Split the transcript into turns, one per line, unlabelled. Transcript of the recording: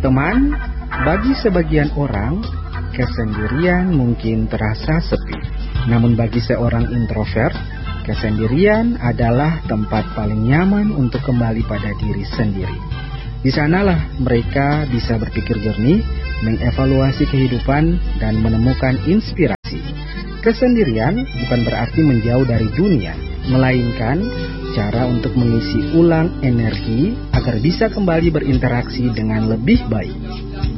Teman, bagi sebagian orang, kesendirian mungkin terasa sepi. Namun bagi seorang introvert, kesendirian adalah tempat paling nyaman untuk kembali pada diri sendiri. Di sanalah mereka bisa berpikir jernih, mengevaluasi kehidupan, dan menemukan inspirasi. Kesendirian bukan berarti menjauh dari dunia, melainkan cara untuk mengisi ulang energi agar bisa kembali berinteraksi dengan lebih baik.